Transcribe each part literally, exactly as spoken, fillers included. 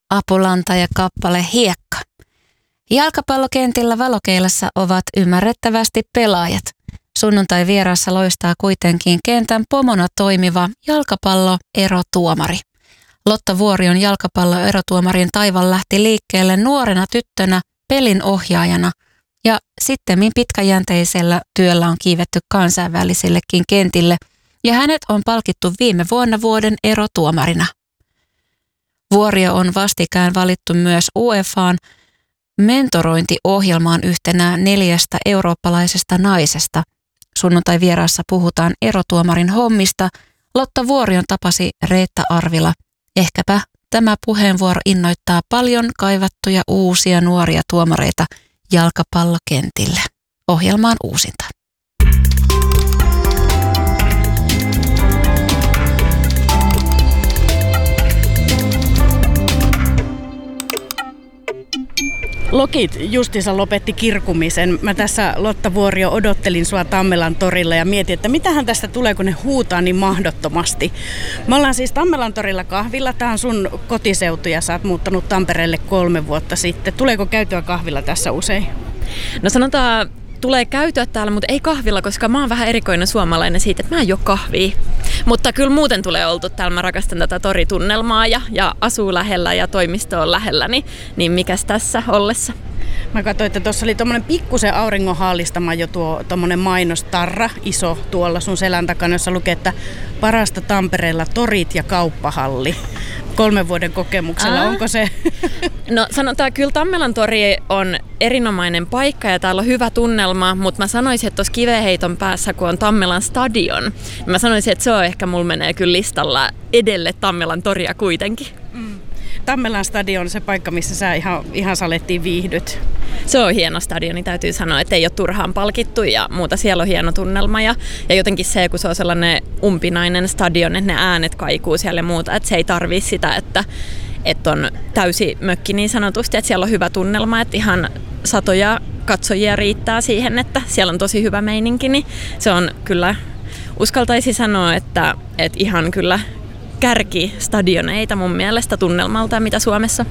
Apulanta ja kappale Hiekka. Jalkapallokentillä valokeilassa ovat ymmärrettävästi pelaajat. Sunnuntai vieraassa loistaa kuitenkin kentän pomona toimiva jalkapallo-erotuomari. Lotta Vuorion jalkapallo-erotuomarin taival lähti liikkeelle nuorena tyttönä pelin ohjaajana ja sittemmin pitkäjänteisellä työllä on kiivetty kansainvälisillekin kentille ja hänet on palkittu viime vuonna vuoden erotuomarina. Vuorio on vastikään valittu myös U E F A:n mentorointiohjelmaan yhtenä neljästä eurooppalaisesta naisesta. Sunnuntai vieraassa puhutaan erotuomarin hommista. Lotta Vuorion tapasi Reetta Arvila. Ehkäpä tämä puheenvuoro innoittaa paljon kaivattuja uusia nuoria tuomareita jalkapallokentille. Ohjelmaan uusinta. Lokit justiinsa lopetti kirkumisen. Mä tässä, Lotta Vuorio, odottelin sua Tammelan torilla ja mietin, että mitähän tästä tulee, kun ne huutaa niin mahdottomasti. Me ollaan siis Tammelan torilla kahvilla. Tää on sun kotiseutu ja sä oot muuttanut Tampereelle kolme vuotta sitten. Tuleeko käytyä kahvilla tässä usein? No sanotaan, tulee käytyä täällä, mutta ei kahvilla, koska mä oon vähän erikoinen suomalainen siitä, että mä en juo kahvia. Mutta kyllä muuten tulee oltu täällä. Mä rakastan tätä toritunnelmaa ja, ja asuu lähellä ja toimisto on lähellä, niin, niin mikäs tässä ollessa? Mä katsoin, että tuossa oli tommonen pikkusen auringon haallistama jo tuo tommonen mainostarra iso tuolla sun selän takana, jossa lukee, että parasta Tampereella torit ja kauppahalli. Kolmen vuoden kokemuksella, Aa. onko se? No sanotaan, kyllä Tammelan tori on erinomainen paikka ja täällä on hyvä tunnelma, mutta mä sanoisin, että tuossa kiveheiton päässä, kun on Tammelan stadion, niin mä sanoisin, että se on ehkä, mulla menee kyllä listalla edelle Tammelan toria kuitenkin. Mm. Tammelan stadion on se paikka, missä sä ihan, ihan salettiin viihdyt. Se on hieno stadioni, täytyy sanoa, että ei ole turhaan palkittu ja muuta. Siellä on hieno tunnelma ja, ja jotenkin se, kun se on sellainen umpinainen stadion, että ne äänet kaikuu siellä ja muuta, että se ei tarvii sitä, että, että on täysi mökki niin sanotusti, että siellä on hyvä tunnelma, että ihan satoja katsojia riittää siihen, että siellä on tosi hyvä meininki, niin se on kyllä, uskaltaisi sanoa, että, että ihan kyllä kärkistadioneita mun mielestä tunnelmalta, mitä Suomessa.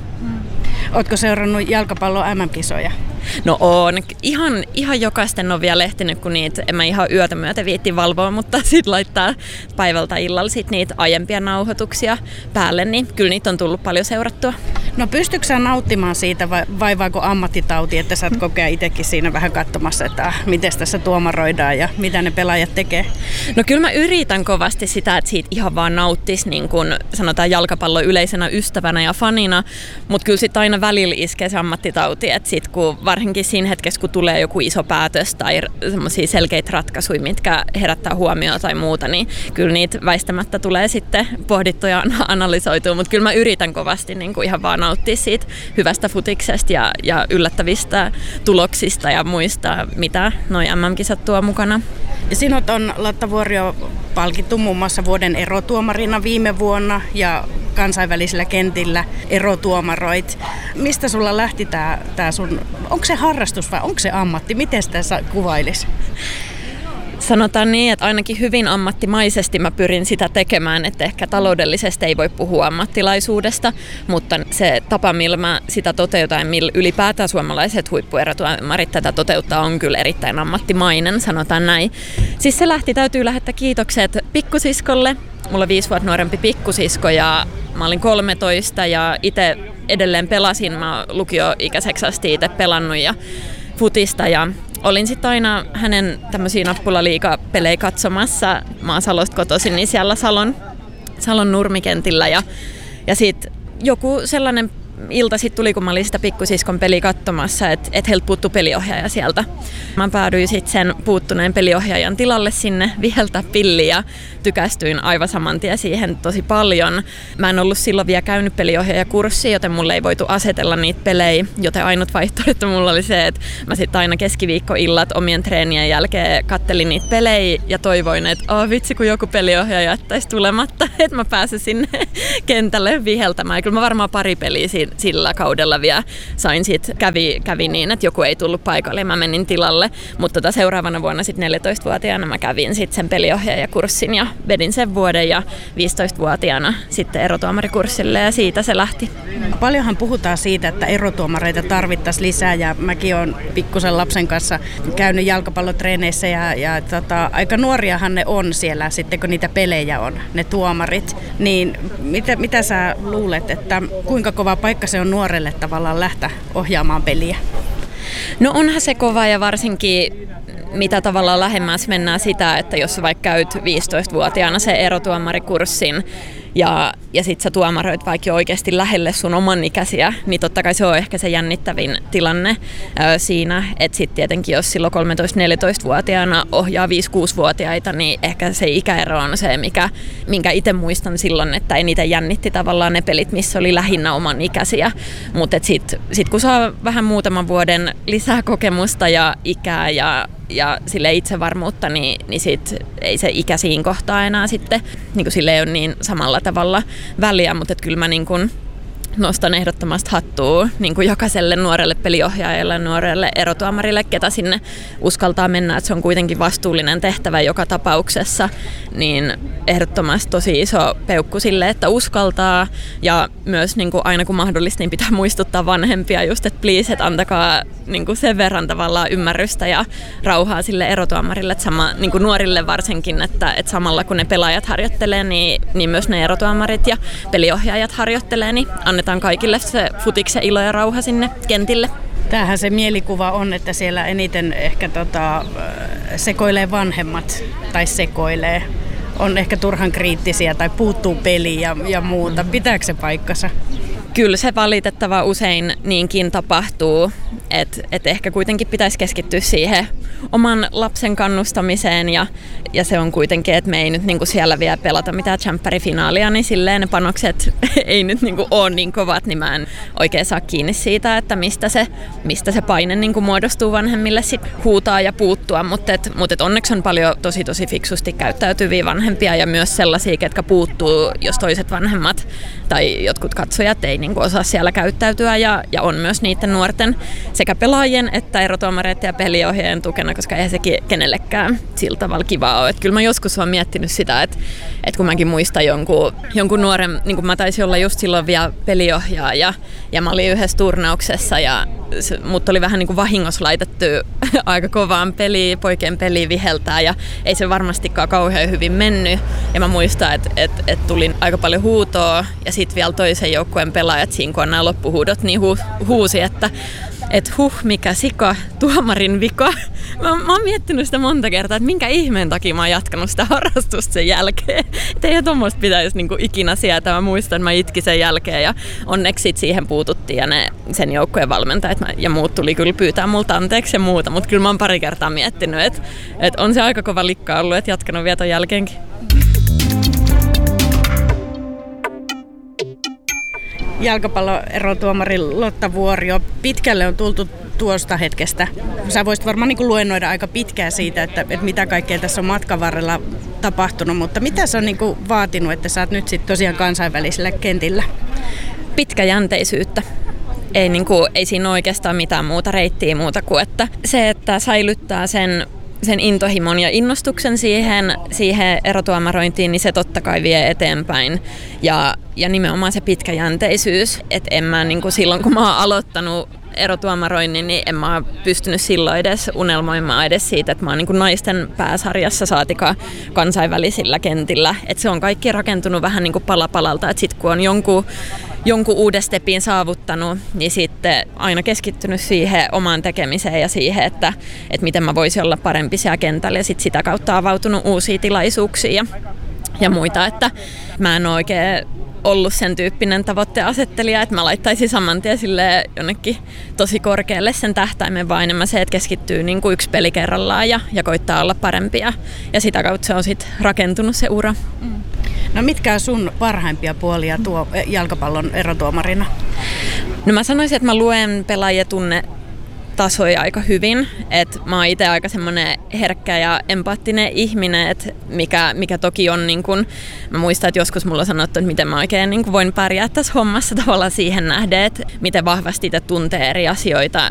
Ootko seurannut jalkapallon M M-kisoja? No on. Ihan, ihan jokaisten on vielä ehtinyt, kun niitä en mä ihan yötä myötä viitti valvoa, mutta sit laittaa päivältä illalla sit niitä aiempia nauhoituksia päälle, niin kyllä niitä on tullut paljon seurattua. No pystytkö sä nauttimaan siitä vai vaivaako ammattitauti, että sä oot kokea itsekin siinä vähän katsomassa, että ah, miten tässä tuomaroidaan ja mitä ne pelaajat tekee? No kyllä mä yritän kovasti sitä, että siitä ihan vaan nauttisi niin kuin sanotaan jalkapallon yleisenä ystävänä ja fanina, mutta kyllä sit aina välillä iskee se ammattitauti, että sit kun varsinkin siinä hetkessä, kun tulee joku iso päätös tai semmoisia selkeitä ratkaisuja, mitkä herättää huomioon tai muuta, niin kyllä niitä väistämättä tulee sitten pohdittua ja analysoitua, mutta kyllä mä yritän kovasti niin kuin ihan vaan nauttia siitä hyvästä futiksesta ja, ja yllättävistä tuloksista ja muista, mitä noi M M-kisat tuo mukana. Sinut on, Lotta Vuorio, palkittu muun muassa vuoden erotuomarina viime vuonna ja kansainvälisillä kentillä erotuomaroit. Mistä sulla lähti tää, tää sun, onko se harrastus vai onko se ammatti? Miten sitä kuvailisi? Sanotaan niin, että ainakin hyvin ammattimaisesti mä pyrin sitä tekemään, että ehkä taloudellisesti ei voi puhua ammattilaisuudesta, mutta se tapa, millä mä sitä toteutan ja millä ylipäätään suomalaiset huippuerotuomarit tätä toteuttaa, on kyllä erittäin ammattimainen, sanotaan näin. Siis se lähti, täytyy lähettää kiitokset pikkusiskolle. Mulla on viisi vuotta nuorempi pikkusisko ja mä olin kolmetoista ja itse edelleen pelasin. Mä oon lukioikäiseksi asti itse pelannut ja futista ja olin sitten aina hänen tämmöisiä nappulaliigapelejä katsomassa. Mä oon Salosta kotoisin, niin siellä Salon, Salon nurmikentillä ja, ja sitten joku sellainen ilta sitten tuli, kun mä olin sitä pikkusiskon peliä katsomassa, että et heiltä puuttui peliohjaaja sieltä. Mä päädyin sitten sen puuttuneen peliohjaajan tilalle sinne viheltä pilliä ja tykästyin aivan saman tien siihen tosi paljon. Mä en ollut silloin vielä käynyt peliohjaajakurssia, joten mulle ei voitu asetella niitä pelejä, joten ainut vaihtoehto mulla oli se, että mä sitten aina keskiviikkoillat omien treenien jälkeen kattelin niitä pelejä ja toivoin, että oh, vitsi kun joku peliohjaaja jättäisi tulematta, että mä pääsen sinne kentälle viheltämään. Ja kyllä mä varmaan pari peliä siinä sillä kaudella vielä sain sit, kävi, kävi niin, että joku ei tullut paikalle ja mä menin tilalle. Mutta tota seuraavana vuonna sit neljätoistavuotiaana mä kävin sit sen peliohjaajakurssin ja vedin sen vuoden ja viisitoistavuotiaana sitten erotuomarikurssille ja siitä se lähti. Paljonhan puhutaan siitä, että erotuomareita tarvittaisiin lisää ja mäkin olen pikkusen lapsen kanssa käynyt jalkapallotreeneissä ja, ja tota, aika nuoriahan ne on siellä sitten kun niitä pelejä on, ne tuomarit. Niin mitä, mitä sä luulet, että kuinka kova paikka se on nuorelle tavallaan lähteä ohjaamaan peliä? No onhan se kova ja varsinkin mitä tavallaan lähemmäs mennään sitä, että jos sä vaikka käyt viisitoistavuotiaana se erotuomarikurssin ja, ja sit sä tuomaroit vaikka jo oikeasti lähelle sun oman ikäisiä, niin totta kai se on ehkä se jännittävin tilanne ö, siinä, että sit tietenkin jos silloin kolmetoista-neljätoistavuotiaana ohjaa viisi-kuusivuotiaita, niin ehkä se ikäero on se, mikä, minkä itse muistan silloin, että eniten jännitti tavallaan ne pelit, missä oli lähinnä oman ikäisiä, mutta sit, sit kun saa vähän muutaman vuoden lisää kokemusta ja ikää ja ja sille itsevarmuutta, niin, niin sit ei se ikä siinä kohtaa enää sitten, niin kuin sille ei ole niin samalla tavalla väliä, mutta kyllä mä niin kuin nostan ehdottomasti hattua niin kuin jokaiselle nuorelle peliohjaajalle ja nuorelle erotuomarille, ketä sinne uskaltaa mennä, että se on kuitenkin vastuullinen tehtävä joka tapauksessa, niin ehdottomasti tosi iso peukku sille, että uskaltaa ja myös niin kuin aina kun mahdollista, niin pitää muistuttaa vanhempia just, että please, että antakaa niin kuin sen verran tavallaan ymmärrystä ja rauhaa sille erotuomarille, että sama, niin kuin nuorille varsinkin, että, että samalla kun ne pelaajat harjoittelee, niin, niin myös ne erotuomarit ja peliohjaajat harjoittelee, niin annetaan kaikille se futiksen ilo ja rauha sinne kentille. Tämähän se mielikuva on, että siellä eniten ehkä tota, sekoilee vanhemmat tai sekoilee. On ehkä turhan kriittisiä tai puuttuu peliin ja, ja muuta. Pitääkö se paikkansa? Kyllä se valitettava usein niinkin tapahtuu, että et ehkä kuitenkin pitäisi keskittyä siihen oman lapsen kannustamiseen ja, ja se on kuitenkin, että me ei nyt niinku siellä vielä pelata mitään tsemppärifinaalia, niin silleen ne panokset ei nyt niinku ole niin kovat, niin mä en oikein saa kiinni siitä, että mistä se, mistä se paine niinku muodostuu vanhemmille sit huutaa ja puuttua, mutta et, mut et onneksi on paljon tosi tosi fiksusti käyttäytyviä vanhempia ja myös sellaisia, ketkä puuttuu, jos toiset vanhemmat tai jotkut katsojat ei niinku osaa siellä käyttäytyä ja, ja on myös niiden nuorten sekä pelaajien että erotuomareiden ja peliohjaajien tukena, koska eihän sekin kenellekään sillä tavalla kivaa ole. Et kyllä mä joskus olen miettinyt sitä, että, että kun mäkin muistan jonkun, jonkun nuoren, niin kuin mä taisin olla just silloin vielä peliohjaaja ja mä olin yhdessä turnauksessa ja se, mut oli vähän niin kuin vahingossa laitettu aika kovaan peliin, poikien peliin viheltää ja ei se varmastikaan kauhean hyvin mennyt. Ja mä muistan, että et, et tuli aika paljon huutoa ja sitten vielä toisen joukkueen pelaajat siinä, kun on nämä loppuhuudot, niin hu, huusi, että et huh, mikä sika, tuomarin vika. Mä, mä oon miettinyt sitä monta kertaa, että minkä ihmeen takia mä oon jatkanut sitä harrastusta sen jälkeen. Että ei tuommoista pitäisi niinku ikinä sieltä. Mä muistan, että mä itkin sen jälkeen ja onneksi sit siihen puututtiin ja ne, sen joukkojen valmentajat ja muut tuli kyllä pyytää multa anteeksi ja muuta. Mutta kyllä mä oon pari kertaa miettinyt, että et on se aika kova likka ollut, että jatkanut vielä ton jälkeenkin. Jalkapalloerotuomari Lotta Vuorio, pitkälle on tultu tuosta hetkestä. Sä voisit varmaan niin kuin luennoida aika pitkään siitä, että, että mitä kaikkea tässä on matkan varrella tapahtunut, mutta mitä se on niin kuin vaatinut, että sä oot nyt sitten tosiaan kansainvälisellä kentillä? Pitkäjänteisyyttä. Ei, niin kuin, ei siinä oikeastaan mitään muuta reittiä muuta kuin, että se, että säilyttää sen sen intohimon ja innostuksen siihen, siihen erotuomarointiin, niin se totta kai vie eteenpäin. Ja, ja nimenomaan se pitkäjänteisyys, että en mä niin kuin silloin, kun mä oon aloittanut erotuomaroinnin, niin en mä pystynyt silloin edes unelmoimaan edes siitä, että mä oon niin kuin naisten pääsarjassa saatika kansainvälisillä kentillä. Että se on kaikki rakentunut vähän niin kuin pala palalta, että sit kun on jonkun jonkun uuden stepin saavuttanut, niin sitten aina keskittynyt siihen omaan tekemiseen ja siihen, että, että miten mä voisin olla parempi siellä kentällä ja sit sitä kautta avautunut uusia tilaisuuksia ja, ja muita, että mä en oikein ollut sen tyyppinen tavoitteasettelija, että mä laittaisin saman tien jonnekin tosi korkealle sen tähtäimen, vaan enemmän se, että keskittyy niin kuin yksi peli kerrallaan ja, ja koittaa olla parempia ja sitä kautta se on sitten rakentunut se ura. Mm. No mitkä on sun parhaimpia puolia tuo jalkapallon erotuomarina? No mä sanoisin, että mä luen pelaajia tunne tasoja aika hyvin. Et mä oon itse aika semmoinen herkkä ja empaattinen ihminen, et mikä, mikä toki on, niin kun, mä muistan, että joskus mulla on sanottu, että miten mä oikein niin kun voin pärjää tässä hommassa tavallaan siihen nähden, että miten vahvasti itse tuntee eri asioita